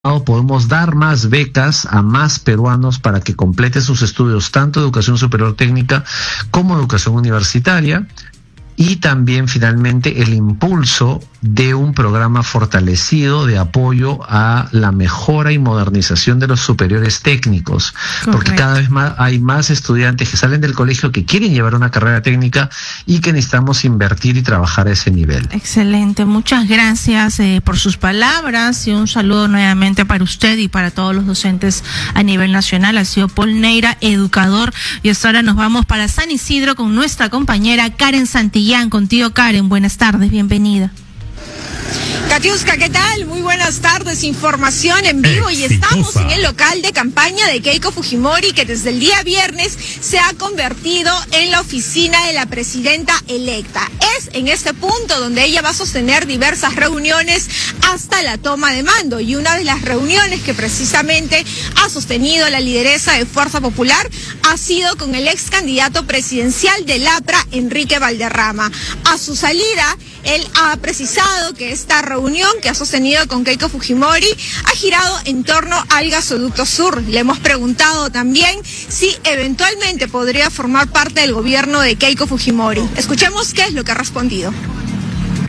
podemos dar más becas a más peruanos para que completen sus estudios, tanto de educación superior técnica como educación universitaria, y también finalmente el impulso de un programa fortalecido de apoyo a la mejora y modernización de los superiores técnicos. Correcto. Porque cada vez más hay más estudiantes que salen del colegio que quieren llevar una carrera técnica y que necesitamos invertir y trabajar a ese nivel. Excelente, muchas gracias por sus palabras y un saludo nuevamente para usted y para todos los docentes a nivel nacional. Ha sido Paul Neira, educador, y hasta ahora nos vamos para San Isidro con nuestra compañera Karen Santillán. Contigo, Karen, buenas tardes, bienvenida. Katiuska, ¿qué tal? Muy buenas tardes, información en vivo. Y estamos en el local de campaña de Keiko Fujimori, que desde el día viernes se ha convertido en la oficina de la presidenta electa. Es en este punto donde ella va a sostener diversas reuniones hasta la toma de mando, y una de las reuniones que precisamente ha sostenido la lideresa de Fuerza Popular ha sido con el ex candidato presidencial del APRA, Enrique Valderrama. A su salida, él ha precisado que esta reunión que ha sostenido con Keiko Fujimori ha girado en torno al gasoducto sur. Le hemos preguntado también si eventualmente podría formar parte del gobierno de Keiko Fujimori. Escuchemos qué es lo que ha respondido.